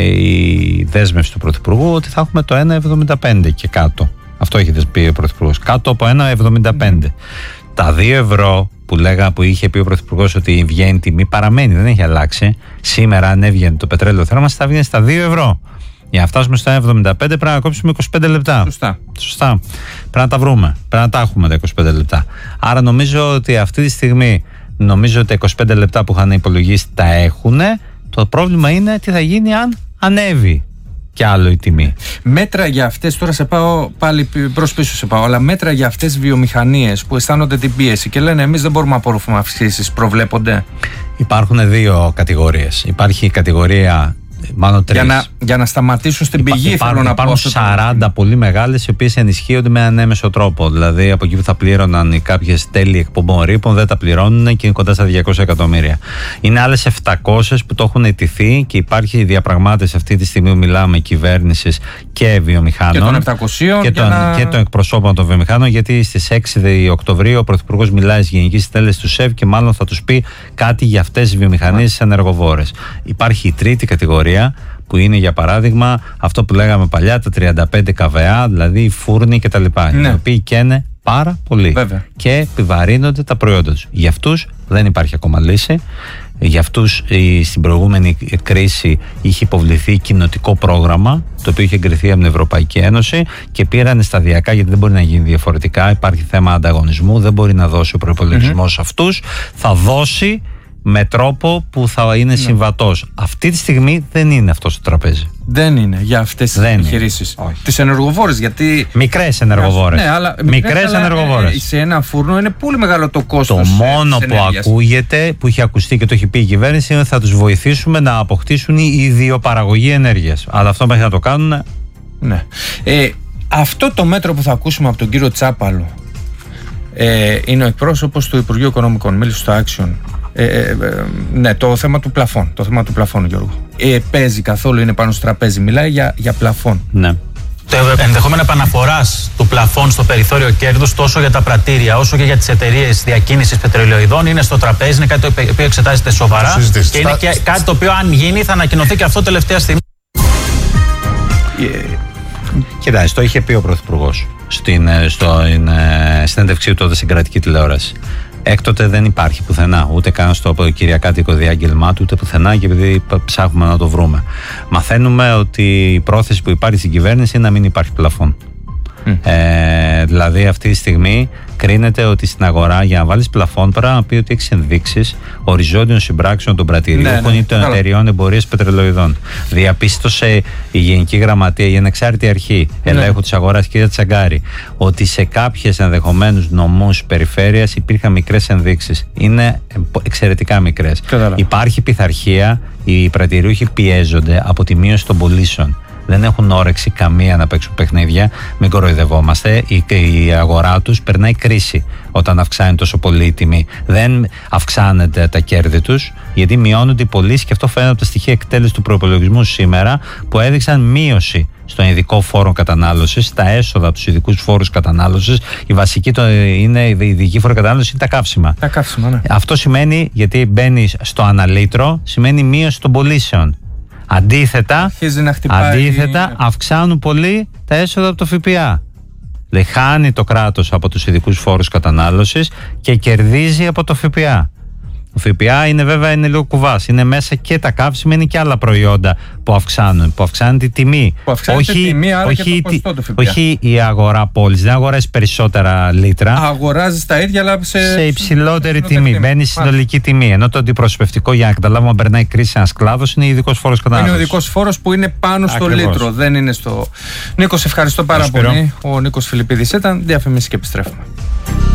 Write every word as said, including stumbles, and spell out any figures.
η δέσμευση του Πρωθυπουργού ότι θα έχουμε το ένα κόμμα εβδομήντα πέντε και κάτω. Αυτό έχει πει ο Πρωθυπουργός. Κάτω από ένα κόμμα εβδομήντα πέντε. Mm. Τα δύο ευρώ που, λέγα, που είχε πει ο Πρωθυπουργός ότι βγαίνει τιμή παραμένει, δεν έχει αλλάξει. Σήμερα, αν έβγαινε το πετρέλαιο θέρμα, θα βγαίνει στα δύο ευρώ. Για να φτάσουμε στα ένα κόμμα εβδομήντα πέντε πρέπει να κόψουμε είκοσι πέντε λεπτά. Σωστά. Σωστά. Πρέπει να τα βρούμε. Πρέπει να τα έχουμε τα είκοσι πέντε λεπτά. Άρα νομίζω ότι αυτή τη στιγμή, νομίζω ότι τα είκοσι πέντε λεπτά που είχαν υπολογίσει τα έχουν. Το πρόβλημα είναι τι θα γίνει αν ανέβει κι άλλο η τιμή. Μέτρα για αυτές, τώρα σε πάω πάλι προς πίσω σε πάω, αλλά μέτρα για αυτές τις βιομηχανίες που αισθάνονται την πίεση και λένε εμείς δεν μπορούμε να απορροφούμε αυξήσεις, προβλέπονται? Υπάρχουν δύο κατηγορίες. Υπάρχει η κατηγορία, μάλλον τρεις. Για να, για να σταματήσουν στην Υπά, πηγή, υπάρχουν, θέλω να υπάρχουν πω. σαράντα το... πολύ μεγάλες, οι οποίες ενισχύονται με έναν έμεσο τρόπο. Δηλαδή από εκεί που θα πλήρωναν οι κάποιες τέλη εκπομπών ρήπων, δεν τα πληρώνουν και είναι κοντά στα διακόσια εκατομμύρια. Είναι άλλες επτακόσιες που το έχουν αιτηθεί και υπάρχει διαπραγμάτευση αυτή τη στιγμή που μιλάμε κυβέρνησης και βιομηχάνων. Και των επτακοσίων και των, να... και των εκπροσώπων των βιομηχάνων, γιατί στις έξι Οκτωβρίου ο Πρωθυπουργός μιλάει στις γενικές συντέλεσεις του ΣΕΒ και μάλλον θα τους πει κάτι για αυτές τις βιομηχανίες τις ενεργοβόρες. Υπάρχει η τρίτη κατηγορία, που είναι για παράδειγμα αυτό που λέγαμε παλιά, τα τριάντα πέντε καβεά, δηλαδή οι φούρνοι κτλ. Ναι. Οι οποίοι καίνε πάρα πολύ. Βέβαια. Και επιβαρύνονται τα προϊόντα τους. Για αυτούς δεν υπάρχει ακόμα λύση. Για αυτούς στην προηγούμενη κρίση είχε υποβληθεί κοινοτικό πρόγραμμα, το οποίο είχε εγκριθεί από την Ευρωπαϊκή Ένωση και πήραν σταδιακά, γιατί δεν μπορεί να γίνει διαφορετικά. Υπάρχει θέμα ανταγωνισμού, δεν μπορεί να δώσει ο προϋπολογισμός mm-hmm. αυτούς. Θα δώσει με τρόπο που θα είναι ναι. συμβατός. Αυτή τη στιγμή δεν είναι αυτό στο τραπέζι. Δεν είναι για αυτές τις επιχειρήσεις. Τις ενεργοβόρες, γιατί. Μικρές ενεργοβόρες. Ναι, αλλά μικρές ενεργοβόρες. Σε ένα φούρνο είναι πολύ μεγάλο το κόστος. Το μόνο που ενέργειας. Ακούγεται, που έχει ακουστεί και το έχει πει η κυβέρνηση, είναι ότι θα τους βοηθήσουμε να αποκτήσουν η ιδιοπαραγωγή ενέργειας. Αλλά αυτό μέχρι να το κάνουν. Ναι. Ε, αυτό το μέτρο που θα ακούσουμε από τον κύριο Τσάπαλο ε, είναι ο εκπρόσωπος του Υπουργείου Οικονομικών. Μίλησε στο Action. Ε, ε, ε, ναι, το θέμα του πλαφών. Το θέμα του πλαφών, Γιώργο. Ε, παίζει καθόλου, είναι πάνω στο τραπέζι. Μιλάει για, για πλαφών. Ναι. Το ενδεχόμενο επαναφοράς του πλαφών στο περιθώριο κέρδους, τόσο για τα πρατήρια όσο και για τις εταιρείες διακίνησης πετρελαιοειδών, είναι στο τραπέζι. Είναι κάτι το οποίο εξετάζεται σοβαρά. Και είναι και κάτι το οποίο, αν γίνει, θα ανακοινωθεί και αυτό τελευταία στιγμή. Yeah. Κοιτάξτε, το είχε πει ο Πρωθυπουργός στην, στο, στην συνέντευξή του στην κρατική τηλεόραση. Έκτοτε δεν υπάρχει πουθενά, ούτε καν στο κυριακάτικο διάγγελμά του, ούτε πουθενά, και επειδή ψάχνουμε να το βρούμε. Μαθαίνουμε ότι η πρόθεση που υπάρχει στην κυβέρνηση είναι να μην υπάρχει πλαφόν. Mm. Ε, δηλαδή αυτή τη στιγμή κρίνεται ότι στην αγορά για να βάλεις πλαφόν πρέπει να πει ότι έχεις ενδείξεις οριζόντιων συμπράξεων των πρατηριούχων ναι, ναι, ή των εταιριών εμπορίας πετρελοειδών. Διαπίστωσε η Γενική Γραμματεία, η ανεξάρτητη αρχή ελέγχου ναι. της αγοράς, κ. Τσαγκάρη, ότι σε κάποιες ενδεχομένους νομούς περιφέρειας υπήρχαν μικρές ενδείξεις. Είναι εξαιρετικά μικρές. Κατάλα. Υπάρχει πειθαρχία, οι πρατηριούχοι πιέζονται από τη μείωση των πωλήσεων. Δεν έχουν όρεξη καμία να παίξουν παιχνίδια. Μην κοροϊδευόμαστε. Η, η αγορά τους περνάει κρίση όταν αυξάνει τόσο πολύ η τιμή. Δεν αυξάνεται τα κέρδη τους, γιατί μειώνονται οι πωλήσεις, και αυτό φαίνεται από τα στοιχεία εκτέλεσης του προϋπολογισμού σήμερα, που έδειξαν μείωση στον ειδικό φόρο κατανάλωσης, στα έσοδα από τους ειδικούς φόρους κατανάλωσης. Η βασική το είναι, η ειδική φόρο κατανάλωση είναι τα καύσιμα. Τα καύσιμα, ναι. Αυτό σημαίνει, γιατί μπαίνει στο αναλύτρο, σημαίνει μείωση των πωλήσεων. Αντίθετα, αντίθετα αυξάνουν πολύ τα έσοδα από το ΦΠΑ. Δηλαδή χάνει το κράτος από τους ειδικούς φόρους κατανάλωσης και κερδίζει από το ΦΠΑ. Το ΦΠΑ είναι βέβαια είναι λίγο κουβάς. Είναι μέσα και τα καύσιμα, είναι και άλλα προϊόντα που αυξάνουν, που αυξάνουν τη τιμή. Που αυξάνουν τη τιμή, άρα όχι, και το ποσοστό του ΦΠΑ. Όχι η αγορά πόλης, δεν αγοράζει περισσότερα λίτρα. Αγοράζει τα ίδια, αλλά σε, σε υψηλότερη τιμή. τιμή. Μπαίνει στη συνολική τιμή. Ενώ το αντιπροσωπευτικό, για να καταλάβουμε, αν περνάει κρίση ένας κλάδος, είναι ειδικός φόρος κατανάλωσης. Είναι ο ειδικός φόρος που είναι πάνω στο Ακριβώς. λίτρο. Δεν είναι στο. Νίκο, ευχαριστώ πάρα πολύ. Ο Νίκος Φιλιππίδης ήταν. Διαφημίσεις και επιστρέφουμε.